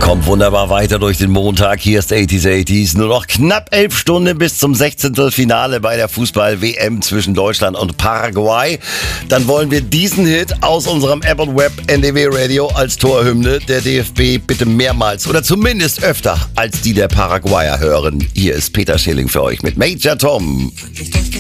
Kommt wunderbar weiter durch den Montag. Hier ist 80s. Nur noch knapp 11 Stunden bis zum 16. Finale bei der Fußball-WM zwischen Deutschland und Paraguay. Dann wollen wir diesen Hit aus unserem App und Web NDW Radio als Torhymne der DFB bitte mehrmals oder zumindest öfter als die der Paraguayer hören. Hier ist Peter Schilling für euch mit Major Tom.